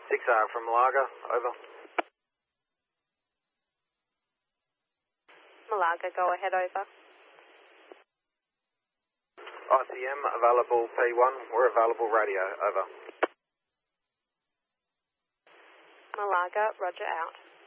6R from Malaga, over. Malaga, go ahead, over. ICM, available P1, we're available radio, over. Malaga, roger out.